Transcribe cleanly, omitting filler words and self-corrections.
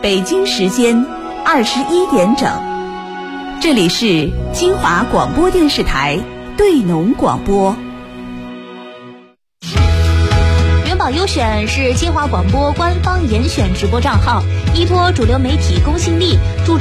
北京时间21点整。这里是金华广播电视台对农广播。 元宝优选是金华广播官方严选直播账号，依托主流媒体公信力，